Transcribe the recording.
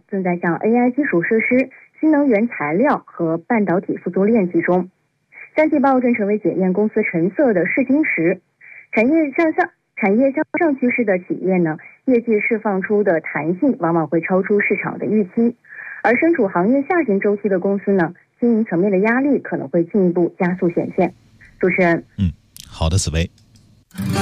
正在向 AI 基础设施、新能源材料和半导体复综链集中。三季报正成为检验公司成色的试金石。产业向上趋势的企业呢，业绩释放出的弹性往往会超出市场的预期，而身处行业下行周期的公司呢，经营层面的压力可能会进一步加速显现。主持人， 好的，紫薇。